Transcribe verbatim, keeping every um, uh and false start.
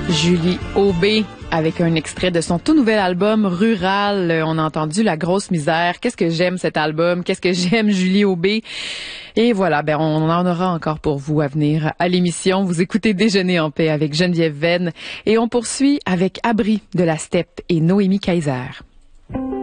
Julie Aubé avec un extrait de son tout nouvel album Rural. On a entendu La grosse misère. Qu'est-ce que j'aime cet album? Qu'est-ce que j'aime Julie Aubé? Et voilà, ben on en aura encore pour vous à venir à l'émission. Vous écoutez Déjeuner en paix avec Geneviève Venn et on poursuit avec Abri de la Steppe et Noémie Kaiser.